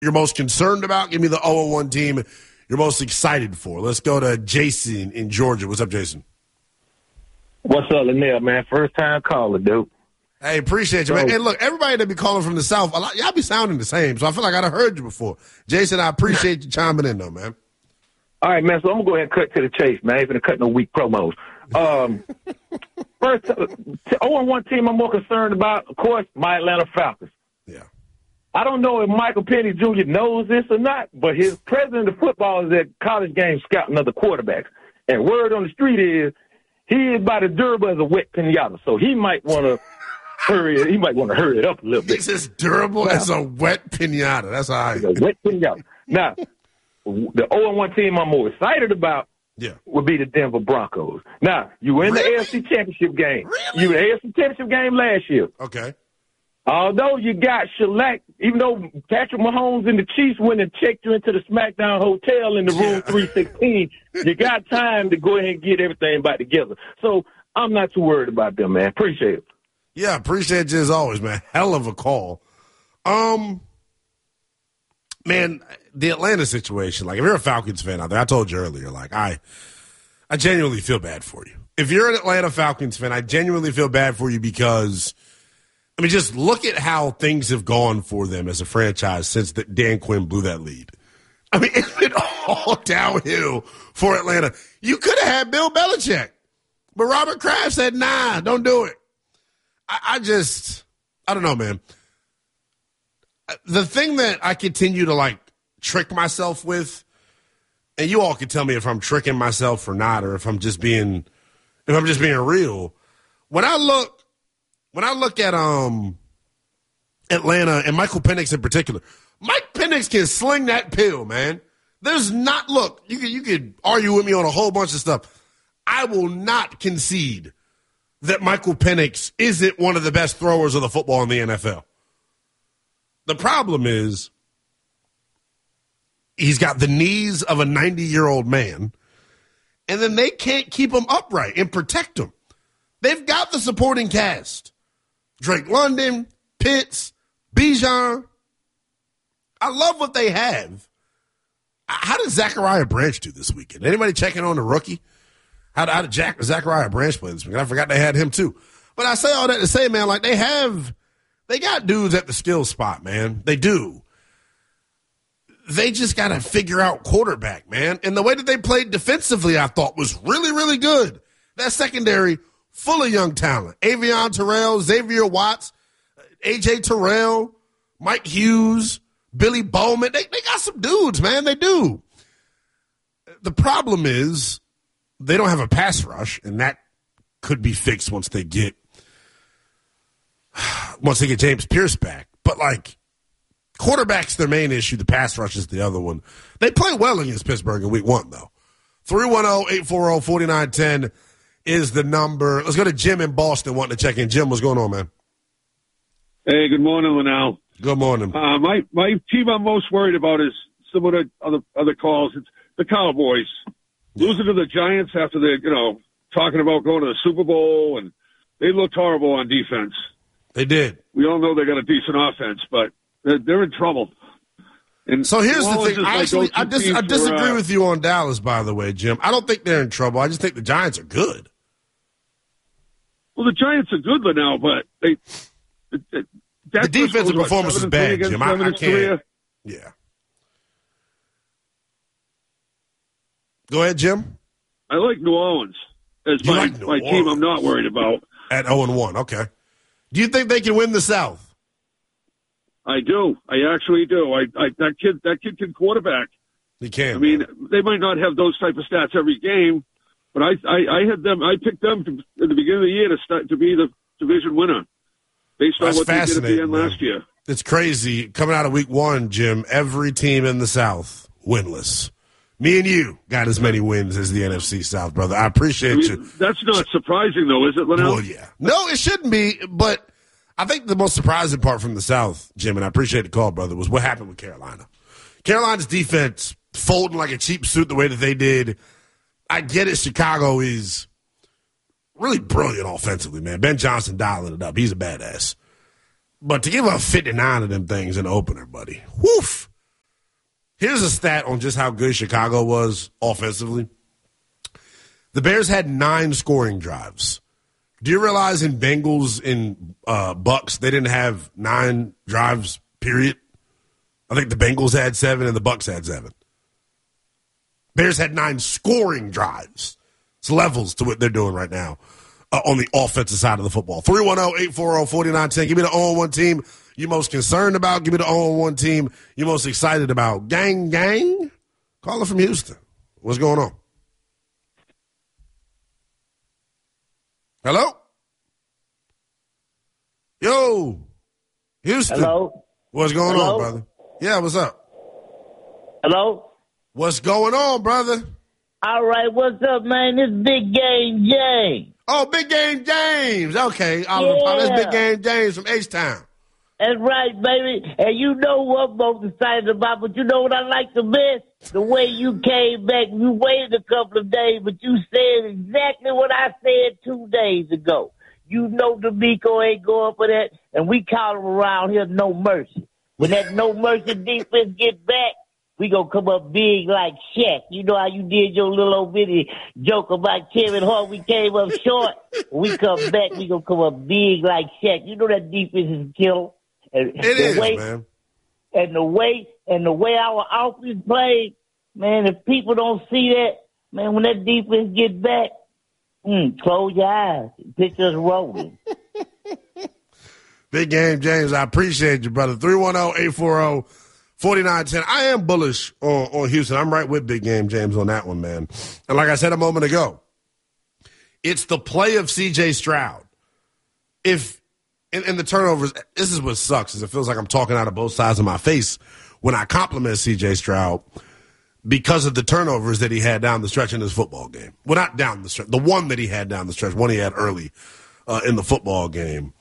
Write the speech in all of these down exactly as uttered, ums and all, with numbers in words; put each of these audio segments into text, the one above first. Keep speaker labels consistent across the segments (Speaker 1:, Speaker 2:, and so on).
Speaker 1: you're most concerned about. Give me the oh and one team you're most excited for. Let's go to Jason in Georgia. What's up, Jason?
Speaker 2: What's up, Lanier, man? First time caller, dude.
Speaker 1: Hey, appreciate you, man. Hey, look, everybody that be calling from the South, a lot, y'all be sounding the same, so I feel like I'd have heard you before. Jason, I appreciate you chiming in, though, man.
Speaker 2: All right, man, so I'm going to go ahead and cut to the chase, man. I ain't going to cut no weak promos. Um, first, oh and one team I'm more concerned about, of course, my Atlanta Falcons.
Speaker 1: Yeah.
Speaker 2: I don't know if Michael Penix Junior knows this or not, but his president of football is at college games scouting other quarterbacks. And word on the street is he is about as durable as a wet pinata, so he might want to hurry it. He might want to hurry it up a little bit.
Speaker 1: He's as durable now, as a wet pinata. That's how I.
Speaker 2: A wet pinata. Now, the oh and one team I'm more excited about
Speaker 1: yeah.
Speaker 2: would be the Denver Broncos. Now, you were in
Speaker 1: really?
Speaker 2: the A F C Championship game.
Speaker 1: Really?
Speaker 2: You were in the A F C Championship game last year.
Speaker 1: Okay.
Speaker 2: Although you got shellacked, even though Patrick Mahomes and the Chiefs went and checked you into the SmackDown Hotel in the room yeah. three sixteen, you got time to go ahead and get everything back together. So I'm not too worried about them, man. Appreciate it.
Speaker 1: Yeah, appreciate you as always, man. Hell of a call. Um, man, the Atlanta situation, like if you're a Falcons fan out there, I told you earlier, like I, I genuinely feel bad for you. If you're an Atlanta Falcons fan, I genuinely feel bad for you because, I mean, just look at how things have gone for them as a franchise since the, Dan Quinn blew that lead. I mean, it's been all downhill for Atlanta. You could have had Bill Belichick, but Robert Kraft said, nah, don't do it. I, I just, I don't know, man. The thing that I continue to, like, trick myself with, and you all can tell me if I'm tricking myself or not, or if I'm just being, if I'm just being real. When I look, when I look at um Atlanta and Michael Penix in particular, Mike Penix can sling that pill, man. There's not, look, you could, you could argue with me on a whole bunch of stuff. I will not concede that Michael Penix isn't one of the best throwers of the football in the N F L. The problem is he's got the knees of a ninety-year-old man, and then they can't keep him upright and protect him. They've got the supporting cast. Drake London, Pitts, Bijan. I love what they have. How did Zachariah Branch do this weekend? Anybody checking on the rookie? How did, how did Jack, Zachariah Branch play this weekend? I forgot they had him too. But I say all that to say, man, like they have, they got dudes at the skill spot, man. They do. They just got to figure out quarterback, man. And the way that they played defensively, I thought was really, really good. That secondary, full of young talent. Avion Terrell, Xavier Watts, A J Terrell, Mike Hughes, Billy Bowman. They, they got some dudes, man. They do. The problem is they don't have a pass rush, and that could be fixed once they get once they get James Pierce back. But, like, quarterback's their main issue. The pass rush is the other one. They play well against Pittsburgh in week one, though. three one zero, eight four zero, four nine one zero is the number. Let's go to Jim in Boston wanting to check in. Jim, what's going on, man?
Speaker 3: Hey, good morning, Linnell.
Speaker 1: Good morning.
Speaker 3: Uh, my, my team I'm most worried about is similar to other, other calls. It's the Cowboys. Yeah. Losing to the Giants after they, you know, talking about going to the Super Bowl, and they looked horrible on defense.
Speaker 1: They did.
Speaker 3: We all know they got a decent offense, but they're, they're in trouble. And
Speaker 1: so here's the thing. I,
Speaker 3: like
Speaker 1: actually, I, dis- I disagree
Speaker 3: for, uh,
Speaker 1: with you on Dallas, by the way, Jim. I don't think they're in trouble. I just think the Giants are good.
Speaker 3: Well, the Giants are good now, but they it, it,
Speaker 1: the defensive
Speaker 3: was,
Speaker 1: performance
Speaker 3: what,
Speaker 1: is bad, Jim. I, I can't.
Speaker 3: Career.
Speaker 1: Yeah. Go ahead, Jim.
Speaker 3: I like New Orleans as
Speaker 1: you
Speaker 3: my,
Speaker 1: like
Speaker 3: my
Speaker 1: Orleans.
Speaker 3: team I'm not worried about.
Speaker 1: At oh and one, okay. Do you think they can win the South?
Speaker 3: I do. I actually do. I, I that kid that kid can quarterback.
Speaker 1: He can.
Speaker 3: I mean, they might not have those type of stats every game, but I I, I had them. I picked them to, at the beginning of the year to start to be the division winner based on
Speaker 1: That's
Speaker 3: what they did at the end
Speaker 1: man.
Speaker 3: last year.
Speaker 1: It's crazy. Coming out of week one, Jim, every team in the South winless. Me and you got as many wins as the N F C South, brother. I appreciate I mean, you.
Speaker 3: That's not surprising, though, is it, Linnell?
Speaker 1: Well, yeah. No, it shouldn't be, but I think the most surprising part from the South, Jim, and I appreciate the call, brother, was what happened with Carolina. Carolina's defense folding like a cheap suit the way that they did. I get it. Chicago is really brilliant offensively, man. Ben Johnson dialing it up. He's a badass. But to give up fifty-nine of them things in the opener, buddy, woof. Here's a stat on just how good Chicago was offensively. The Bears had nine scoring drives. Do you realize in Bengals and uh, Bucks, they didn't have nine drives, period? I think the Bengals had seven and the Bucks had seven. Bears had nine scoring drives. It's levels to what they're doing right now uh, on the offensive side of the football. three one zero, eight four zero, four nine one zero. Give me the oh and one team you're most concerned about. Give me the oh and one team you're most excited about. Gang, gang. Caller from Houston. What's going on? Hello? Yo. Houston.
Speaker 4: Hello?
Speaker 1: What's going
Speaker 4: Hello?
Speaker 1: on, brother? Yeah, what's up?
Speaker 4: Hello?
Speaker 1: What's going on, brother?
Speaker 4: All right, what's up, man? This Big Game James.
Speaker 1: Oh, Big Game James. Okay, Oliver
Speaker 4: Yeah.
Speaker 1: Pop. That's Big Game James from H-Town.
Speaker 4: That's right, baby. And you know what I'm most excited about, but you know what I like the best? The way you came back. You waited a couple of days, but you said exactly what I said two days ago. You know D'Amico ain't going for that, and we call him around here No Mercy. When that No Mercy defense get back, we gonna come up big like Shaq. You know how you did your little old bitty joke about Kevin Hart. We came up short. When we come back, we gonna come up big like Shaq. You know that defense is a killer. And
Speaker 1: It
Speaker 4: the
Speaker 1: is,
Speaker 4: way,
Speaker 1: man.
Speaker 4: And the way and the way our offense played, man. If people don't see that, man, when that defense get back, mm, close your eyes, picture us rolling.
Speaker 1: Big Game James, I appreciate you, brother. three one zero, eight four zero, four nine one zero. I am bullish on, on Houston. I'm right with Big Game James on that one, man. And like I said a moment ago, it's the play of C J Stroud. If in, in the turnovers, this is what sucks, is it feels like I'm talking out of both sides of my face when I compliment C J Stroud because of the turnovers that he had down the stretch in his football game. Well, not down the stretch. The one that he had down the stretch, one he had early uh, in the football game.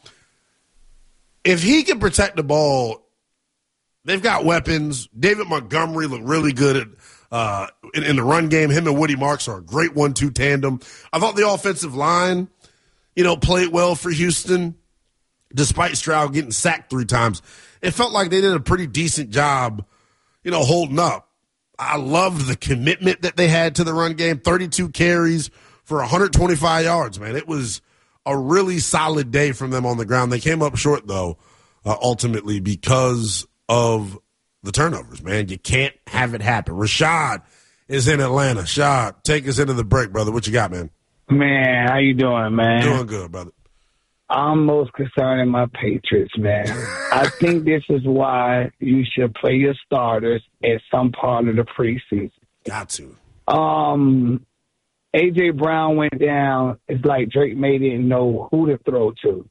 Speaker 1: If he can protect the ball, they've got weapons. David Montgomery looked really good at, uh, in, in the run game. Him and Woody Marks are a great one two tandem. I thought the offensive line, you know, played well for Houston, despite Stroud getting sacked three times. It felt like they did a pretty decent job, you know, holding up. I loved the commitment that they had to the run game, thirty-two carries for one hundred twenty-five yards, man. It was a really solid day from them on the ground. They came up short, though, uh, ultimately because of the turnovers, man. You can't have it happen. Rashad is in Atlanta. Shad, take us into the break, brother. What you got, man?
Speaker 5: Man, how you doing, man?
Speaker 1: Doing good, brother.
Speaker 5: I'm most concerned in my Patriots, man. I think this is why you should play your starters at some part of the preseason.
Speaker 1: Got to.
Speaker 5: Um, A J. Brown went down. It's like Drake May didn't know who to throw to.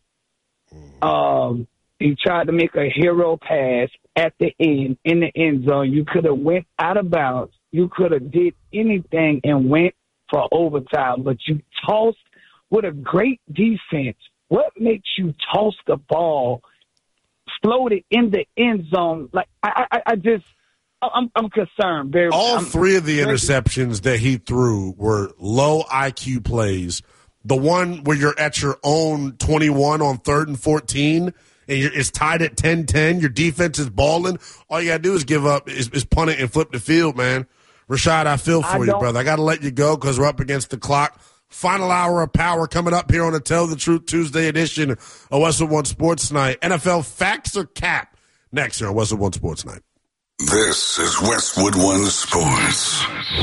Speaker 5: Um, he tried to make a hero pass at the end, in the end zone. You could have went out of bounds. You could have did anything and went for overtime, but you tossed with a great defense. What makes you toss the ball, float it in the end zone? Like I, I, I just, I'm, I'm concerned. Very,
Speaker 1: All
Speaker 5: I'm,
Speaker 1: three of the interceptions that he threw were low I Q plays. The one where you're at your own twenty-one on third and fourteen, and you're, it's tied at ten ten. Your defense is balling. All you got to do is give up, is, is punt it and flip the field, man. Rashad, I feel for
Speaker 5: I
Speaker 1: you, brother. I got to let you go because we're up against the clock. Final hour of power coming up here on the Tell the Truth Tuesday edition of Westwood One Sports Night. N F L Facts or Cap next here on Westwood One Sports Night.
Speaker 6: This is Westwood One Sports.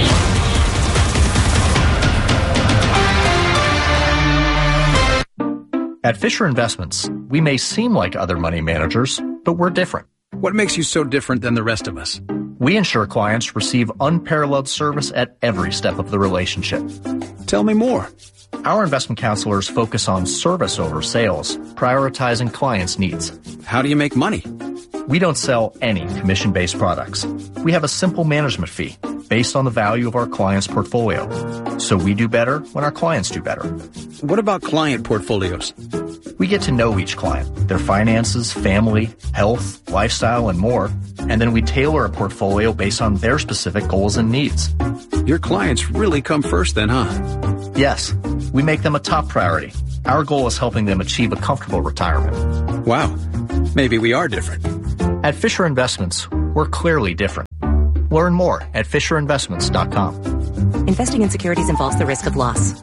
Speaker 7: At Fisher Investments, we may seem like other money managers, but we're different.
Speaker 8: What makes you so different than the rest of us?
Speaker 7: We ensure clients receive unparalleled service at every step of the relationship.
Speaker 8: Tell me more.
Speaker 7: Our investment counselors focus on service over sales, prioritizing clients' needs.
Speaker 8: How do you make money?
Speaker 7: We don't sell any commission-based products. We have a simple management fee based on the value of our client's portfolio. So we do better when our clients do better.
Speaker 8: What about client portfolios?
Speaker 7: We get to know each client, their finances, family, health, lifestyle, and more, and then we tailor a portfolio based on their specific goals and needs.
Speaker 8: Your clients really come first then, huh?
Speaker 7: Yes, we make them a top priority. Our goal is helping them achieve a comfortable retirement.
Speaker 8: Wow, maybe we are different.
Speaker 7: At Fisher Investments, we're clearly different. Learn more at fisher investments dot com.
Speaker 9: Investing in securities involves the risk of loss.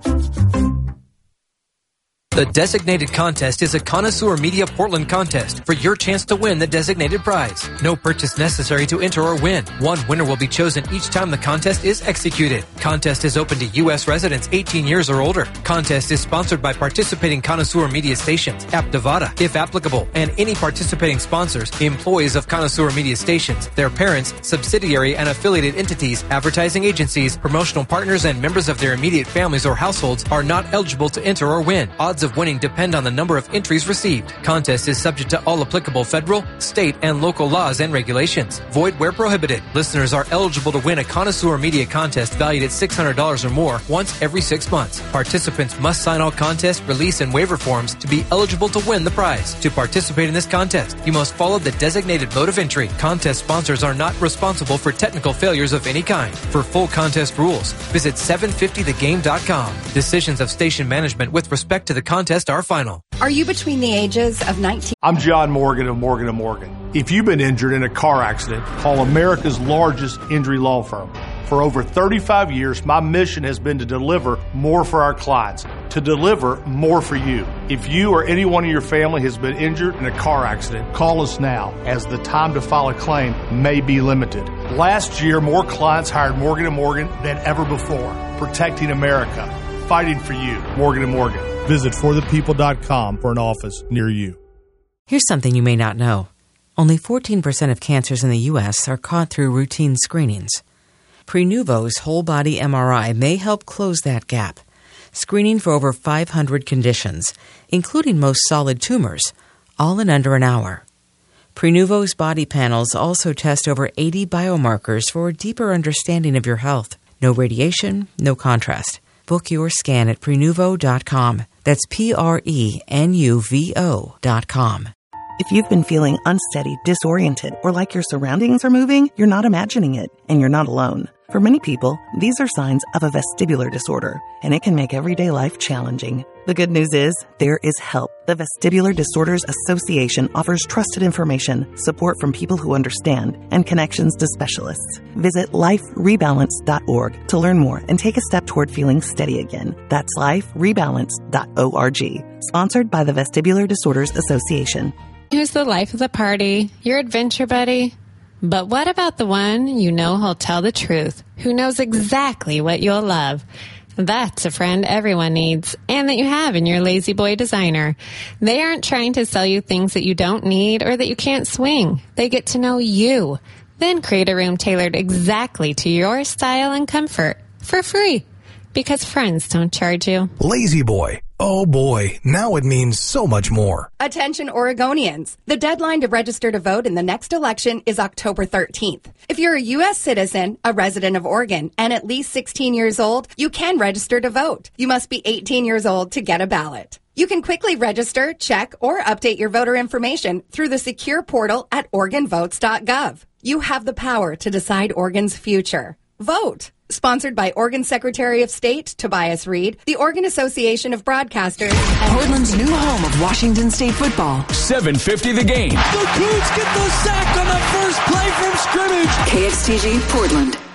Speaker 10: The Designated Contest is a Connoisseur Media Portland contest for your chance to win the designated prize. No purchase necessary to enter or win. One winner will be chosen each time the contest is executed. Contest is open to U S residents eighteen years or older. Contest is sponsored by participating Connoisseur Media stations, App Nevada, if applicable, and any participating sponsors, employees of Connoisseur Media stations, their parents, subsidiary and affiliated entities, advertising agencies, promotional partners, and members of their immediate families or households are not eligible to enter or win. Odds of winning depend on the number of entries received. Contest is subject to all applicable federal, state, and local laws and regulations. Void where prohibited. Listeners are eligible to win a Connoisseur Media contest valued at six hundred dollars or more once every six months. Participants must sign all contest, release, and waiver forms to be eligible to win the prize. To participate in this contest, you must follow the designated mode of entry. Contest sponsors are not responsible for technical failures of any kind. For full contest rules, visit seven fifty the game dot com. Decisions of station management with respect to the contest are final.
Speaker 11: Are you between the ages of nineteen?
Speaker 12: I'm John Morgan of Morgan and Morgan. If you've been injured in a car accident, call America's largest injury law firm. For over thirty-five years, my mission has been to deliver more for our clients, to deliver more for you. If you or anyone in your family has been injured in a car accident, call us now, as the time to file a claim may be limited. Last year, more clients hired Morgan and Morgan than ever before, protecting America, fighting for you. Morgan and Morgan. Visit for the people dot com for an office near you.
Speaker 13: Here's something you may not know. Only fourteen percent of cancers in the U S are caught through routine screenings. Prenuvo's whole-body M R I may help close that gap, screening for over five hundred conditions, including most solid tumors, all in under an hour. Prenuvo's body panels also test over eighty biomarkers for a deeper understanding of your health. No radiation, no contrast. Book your scan at prenuvo dot com. That's P R E N U V O dot com.
Speaker 14: If you've been feeling unsteady, disoriented, or like your surroundings are moving, you're not imagining it, and you're not alone. For many people, these are signs of a vestibular disorder, and it can make everyday life challenging. The good news is, there is help. The Vestibular Disorders Association offers trusted information, support from people who understand, and connections to specialists. Visit life rebalance dot org to learn more and take a step toward feeling steady again. That's life rebalance dot org. Sponsored by the Vestibular Disorders Association.
Speaker 15: Who's the life of the party? Your adventure buddy? But what about the one you know who'll tell the truth, who knows exactly what you'll love? That's a friend everyone needs, and that you have in your Lazy Boy designer. They aren't trying to sell you things that you don't need or that you can't swing. They get to know you, then create a room tailored exactly to your style and comfort for free, because friends don't charge you.
Speaker 16: Lazy Boy. Oh boy, now it means so much more.
Speaker 11: Attention Oregonians. The deadline to register to vote in the next election is October thirteenth. If you're a U S citizen, a resident of Oregon, and at least sixteen years old, you can register to vote. You must be eighteen years old to get a ballot. You can quickly register, check, or update your voter information through the secure portal at oregon votes dot gov. You have the power to decide Oregon's future. Vote. Sponsored by Oregon Secretary of State Tobias Reed, the Oregon Association of Broadcasters, and
Speaker 17: Portland's new home of Washington State football.
Speaker 18: seven fifty the game.
Speaker 19: The Cougs get the sack on the first play from scrimmage.
Speaker 17: K X T G Portland.